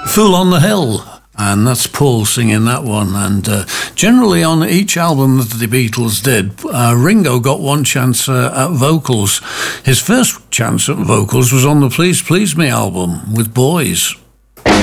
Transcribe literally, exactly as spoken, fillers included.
Fool on the Hill. And that's Paul singing that one. And uh, generally on each album that the Beatles did, uh, Ringo got one chance uh, at vocals. His first chance at vocals was on the Please Please Me album with Boys.